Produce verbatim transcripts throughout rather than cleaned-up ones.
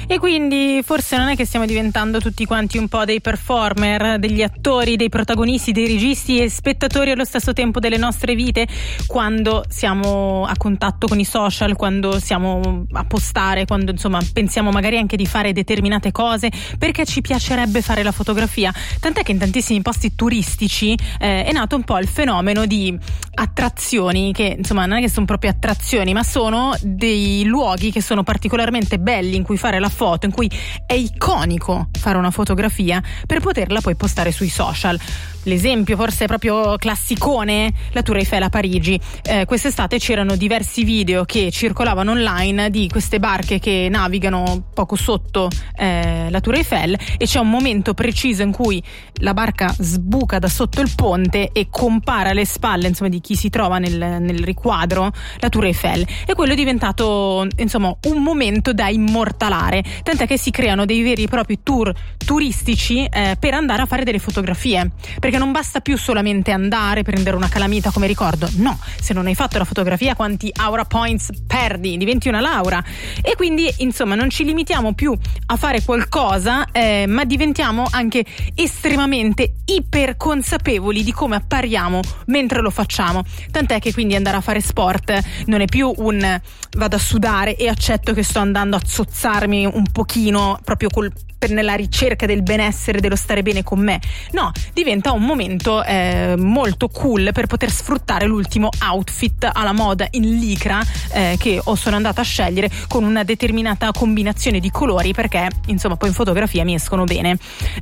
E quindi forse non è che stiamo diventando tutti quanti un po' dei performer, degli attori, dei protagonisti, dei registi e spettatori allo stesso tempo delle nostre vite, quando siamo a contatto con i social, quando siamo a postare, quando insomma pensiamo magari anche di fare determinate cose perché ci piacerebbe fare la fotografia. Tant'è che in tantissimi posti turistici eh, è nato un po' il fenomeno di attrazioni, che insomma non è che sono proprio attrazioni, ma sono dei luoghi che sono particolarmente belli in cui fare la foto, in cui è iconico fare una fotografia per poterla poi postare sui social. L'esempio forse è proprio classicone, la Tour Eiffel a Parigi. Eh, quest'estate c'erano diversi video che circolavano online di queste barche che navigano poco sotto eh, la Tour Eiffel, e c'è un momento preciso in cui la barca sbuca da sotto il ponte e compare alle spalle insomma di chi si trova nel, nel riquadro la Tour Eiffel, e quello è diventato insomma un momento da immortalare, tant'è che si creano dei veri e propri tour turistici eh, per andare a fare delle fotografie, perché non basta più solamente andare, prendere una calamita come ricordo, no, se non hai fatto la fotografia quanti aura points perdi, diventi una Laura. E quindi insomma non ci limitiamo più a fare qualcosa eh, ma diventiamo anche estremamente iper consapevoli di come appariamo mentre lo facciamo, tant'è che quindi andare a fare sport non è più un vado a sudare e accetto che sto andando a zozzarmi un pochino proprio col per nella ricerca del benessere, dello stare bene con me. No, diventa un momento eh, molto cool per poter sfruttare l'ultimo outfit alla moda in licra eh, che ho sono andata a scegliere con una determinata combinazione di colori, perché insomma poi in fotografia mi escono bene.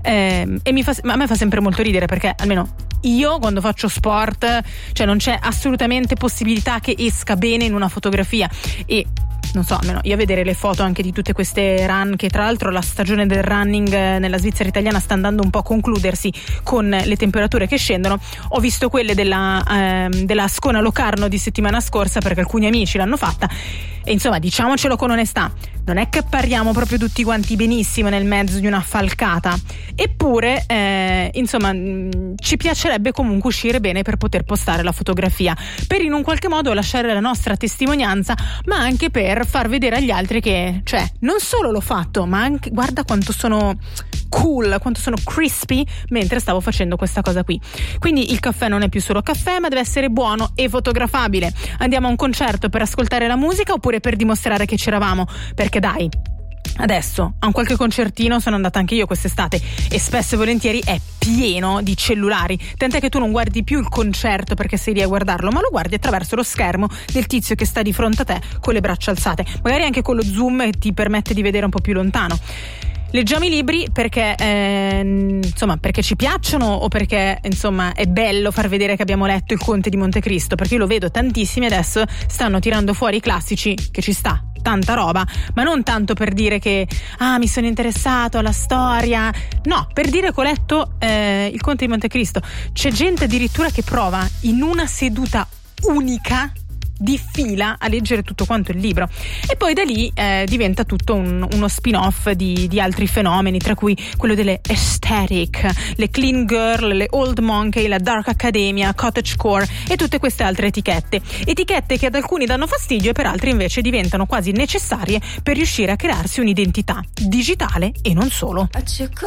Eh, e mi fa, a me fa sempre molto ridere, perché almeno io quando faccio sport, cioè non c'è assolutamente possibilità che esca bene in una fotografia, e non so, almeno io a vedere le foto anche di tutte queste run, che tra l'altro la stagione del running nella Svizzera italiana sta andando un po' a concludersi con le temperature che scendono, ho visto quelle della, ehm, della Ascona Locarno di settimana scorsa, perché alcuni amici l'hanno fatta, e insomma diciamocelo con onestà, non è che appariamo proprio tutti quanti benissimo nel mezzo di una falcata, eppure eh, insomma mh, ci piacerebbe comunque uscire bene per poter postare la fotografia, per in un qualche modo lasciare la nostra testimonianza, ma anche per far vedere agli altri che, cioè, non solo l'ho fatto, ma anche guarda quanto sono cool, quanto sono crispy mentre stavo facendo questa cosa qui. Quindi il caffè non è più solo caffè, ma deve essere buono e fotografabile. Andiamo a un concerto per ascoltare la musica oppure per dimostrare che c'eravamo? Perché dai, adesso a un qualche concertino sono andata anche io quest'estate e spesso e volentieri è pieno di cellulari, tant'è che tu non guardi più il concerto perché sei lì a guardarlo, ma lo guardi attraverso lo schermo del tizio che sta di fronte a te con le braccia alzate, magari anche con lo zoom ti permette di vedere un po' più lontano. Leggiamo i libri perché eh, insomma perché ci piacciono o perché insomma è bello far vedere che abbiamo letto Il Conte di Montecristo, perché io lo vedo tantissimi adesso stanno tirando fuori i classici, che ci sta tanta roba, ma non tanto per dire che ah mi sono interessato alla storia, no, per dire che ho letto eh, Il Conte di Montecristo. C'è gente addirittura che prova in una seduta unica di fila a leggere tutto quanto il libro, e poi da lì eh, diventa tutto un, uno spin-off di, di altri fenomeni, tra cui quello delle aesthetic, le clean girl, le old monkey, la dark academia, cottagecore e tutte queste altre etichette etichette che ad alcuni danno fastidio e per altri invece diventano quasi necessarie per riuscire a crearsi un'identità digitale e non solo.